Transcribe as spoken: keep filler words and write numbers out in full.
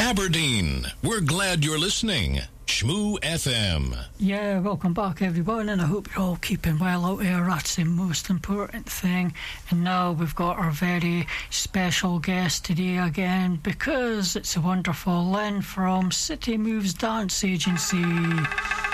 Aberdeen. We're glad you're listening. Shmoo F M. Yeah, welcome back everyone, and I hope you're all keeping well out there. That's the most important thing. And now we've got our very special guest today again, because it's a wonderful Lynn from City Moves Dance Agency.